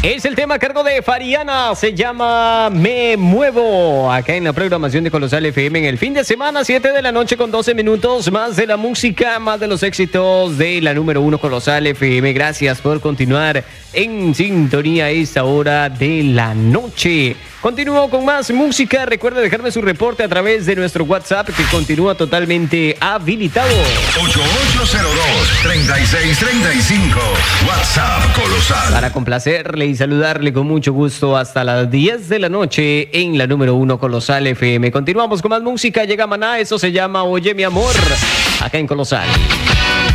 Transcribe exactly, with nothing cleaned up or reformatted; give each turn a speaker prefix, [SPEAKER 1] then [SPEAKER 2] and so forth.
[SPEAKER 1] Es el tema a cargo de Fariana, se llama Me Muevo, acá en la programación de Colosal F M en el fin de semana, siete de la noche con doce minutos, más de la música, más de los éxitos de la número uno Colosal F M. Gracias por continuar en sintonía a esta hora de la noche. Continúo con más música, recuerda dejarme su reporte a través de nuestro WhatsApp que continúa totalmente habilitado.
[SPEAKER 2] ocho ocho cero dos, tres seis tres cinco, WhatsApp Colosal.
[SPEAKER 1] Para complacerle y saludarle con mucho gusto hasta las diez de la noche en la número uno Colosal F M. Continuamos con más música, llega Maná, eso se llama Oye mi amor, acá en Colosal.